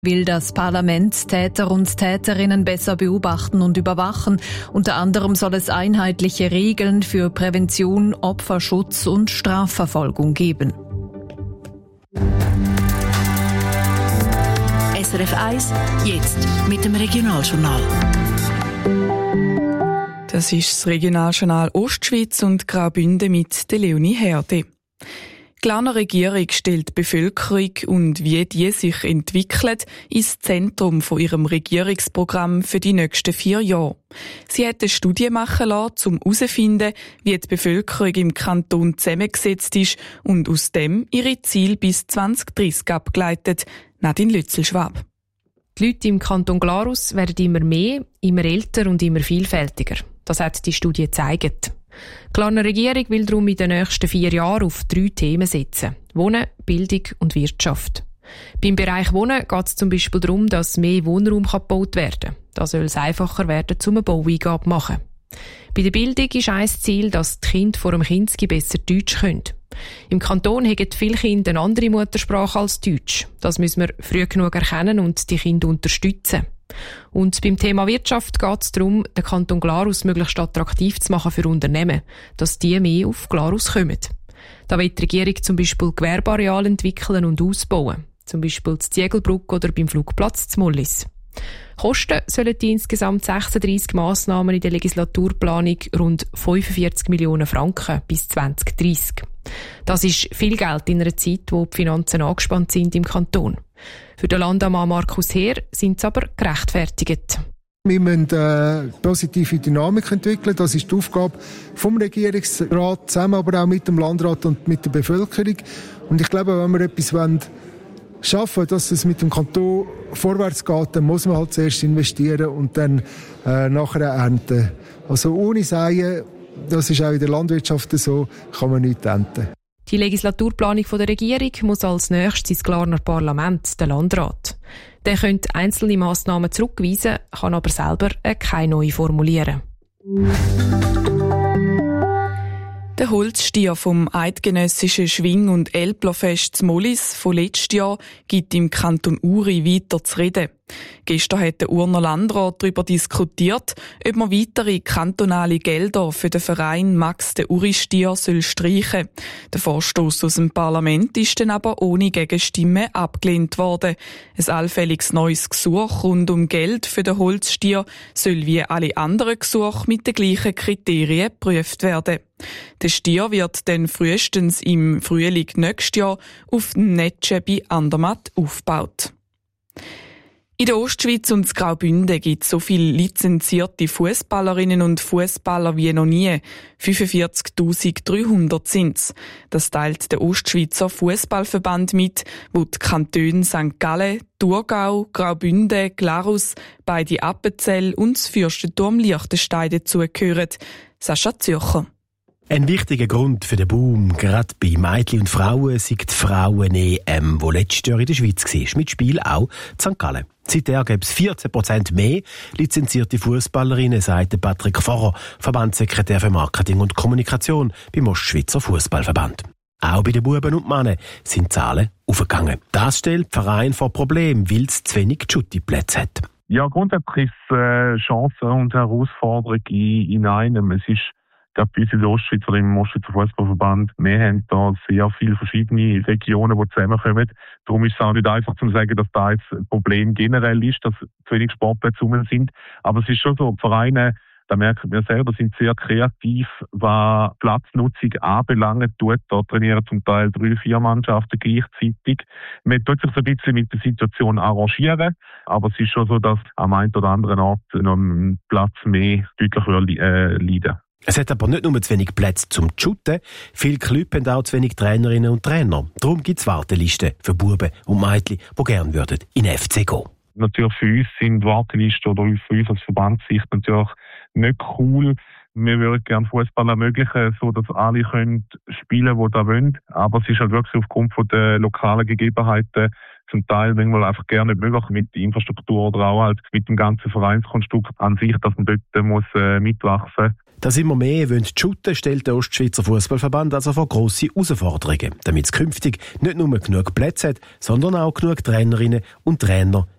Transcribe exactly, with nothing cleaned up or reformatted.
will das Parlament Täter und Täterinnen besser beobachten und überwachen. Unter anderem soll es einheitliche Regeln für Prävention, Opferschutz und Strafverfolgung geben. S R F eins, jetzt mit dem Regionaljournal. Das ist das Regionaljournal Ostschweiz und Graubünden mit der Leonie Herde. Die Glarner Regierung stellt die Bevölkerung und wie die sich entwickelt ins Zentrum von ihrem Regierungsprogramm für die nächsten vier Jahre. Sie hat eine Studie machen lassen, um herauszufinden, wie die Bevölkerung im Kanton zusammengesetzt ist und aus dem ihre Ziele bis zwanzig dreissig abgeleitet. Nadine Lützelschwab. Die Leute im Kanton Glarus werden immer mehr, immer älter und immer vielfältiger. Das hat die Studie gezeigt. Die Glarner Regierung will darum in den nächsten vier Jahren auf drei Themen setzen: Wohnen, Bildung und Wirtschaft. Beim Bereich Wohnen geht es zum Beispiel darum, dass mehr Wohnraum gebaut werden kann. Da soll es einfacher werden, um eine Baueingabe zu machen. Bei der Bildung ist ein Ziel, dass die Kinder vor dem Kinski besser Deutsch können. Im Kanton haben viele Kinder eine andere Muttersprache als Deutsch. Das müssen wir früh genug erkennen und die Kinder unterstützen. Und beim Thema Wirtschaft geht es darum, den Kanton Glarus möglichst attraktiv zu machen für Unternehmen, dass die mehr auf Glarus kommen. Da will die Regierung zum Beispiel Gewerbeareale entwickeln und ausbauen. Zum Beispiel die Ziegelbrücke oder beim Flugplatz zu Mollis. Kosten sollen die insgesamt sechsunddreissig Massnahmen in der Legislaturplanung rund fünfundvierzig Millionen Franken bis zwanzig dreissig. Das ist viel Geld in einer Zeit, wo die Finanzen angespannt sind im Kanton. Für den Landammann Markus Heer sind sie aber gerechtfertigt. Wir müssen eine positive Dynamik entwickeln. Das ist die Aufgabe vom Regierungsrat, zusammen aber auch mit dem Landrat und mit der Bevölkerung. Und ich glaube, wenn wir etwas wollen, schaffen, dass es mit dem Kanton vorwärts geht, dann muss man halt zuerst investieren und dann äh, nachher ernten. Also ohne Säen, das ist auch in der Landwirtschaft so, kann man nichts ernten. Die Legislaturplanung der Regierung muss als nächstes ins Glarner Parlament, der Landrat. Der könnte einzelne Massnahmen zurückweisen, kann aber selber keine neue formulieren. Der Holzstier vom eidgenössischen Schwing- und Elblerfest zu Mollis von letztes Jahr gibt im Kanton Uri weiter zu reden. Gestern hat der Urner Landrat darüber diskutiert, ob man weitere kantonale Gelder für den Verein Max der Uri-Stier soll streichen. Der Vorstoß aus dem Parlament ist dann aber ohne Gegenstimme abgelehnt worden. Ein allfälliges neues Gesuch rund um Geld für den Holzstier soll wie alle anderen Gesuche mit den gleichen Kriterien geprüft werden. Der Stier wird dann frühestens im Frühling nächstes Jahr auf dem Netsche bei Andermatt aufgebaut. In der Ostschweiz und in Graubünden gibt es so viele lizenzierte Fußballerinnen und Fußballer wie noch nie. fünfundvierzigtausenddreihundert sind es. Das teilt der Ostschweizer Fußballverband mit, wo die Kantone Sankt Gallen, Thurgau, Graubünden, Glarus, beide Appenzell und das Fürstentum Liechtenstein dazugehören. Sascha Zürcher. Ein wichtiger Grund für den Boom, gerade bei Mädchen und Frauen, sind die Frauen-E M, die letztes Jahr in der Schweiz war. Mit Spiel auch in Sankt Gallen. Seither gäbe es vierzehn Prozent mehr lizenzierte Fußballerinnen, sagt Patrick Pfarrer, Verbandssekretär für Marketing und Kommunikation beim Ostschweizer Fußballverband. Auch bei den Buben und Männern sind die Zahlen aufgegangen. Das stellt die Verein vor Problem, weil es zu wenig Schuttiplätze hat. Ja, grundsätzlich ist es äh, Chancen und Herausforderung in, in einem. Es ist gerade bei uns in der Ostschweiz oder im Ostschweizer Fußballverband, wir haben da sehr viele verschiedene Regionen, die zusammenkommen. Darum ist es auch nicht einfach zu sagen, dass da jetzt ein Problem generell ist, dass zu wenig Sportplätze rum sind. Aber es ist schon so, die Vereine, da merken wir selber, sind sehr kreativ, was Platznutzung anbelangt. Da trainieren zum Teil drei, vier Mannschaften gleichzeitig. Man tut sich so ein bisschen mit der Situation arrangieren, aber es ist schon so, dass am einen oder anderen Ort noch ein Platz mehr deutlich äh, leiden. Es hat aber nicht nur zu wenig Plätze zum Shooten, viele Clubs haben auch zu wenig Trainerinnen und Trainer. Darum gibt es Wartelisten für Buben und Mädchen, die gerne würden in den F C gehen. Natürlich für uns sind Wartelisten oder für uns als Verbandssicht natürlich nicht cool. Wir würden gerne Fußball ermöglichen, so dass alle können spielen, die da wollen. Aber es ist halt wirklich aufgrund von der lokalen Gegebenheiten zum Teil manchmal einfach gerne nicht möglich mit der Infrastruktur oder auch halt mit dem ganzen Vereinskonstrukt an sich, dass man dort muss, äh, mitwachsen. Dass immer mehr wollen shooten, stellt der Ostschweizer Fußballverband also vor grosse Herausforderungen, damit es künftig nicht nur genug Plätze hat, sondern auch genug Trainerinnen und Trainer